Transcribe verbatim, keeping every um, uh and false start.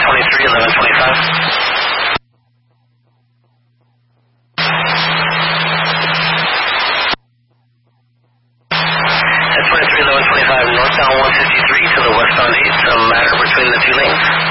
twenty-three, eleven twenty-five. twenty-three, eleven twenty-five, northbound one fifty-three to the westbound eight, some matter between the two lanes.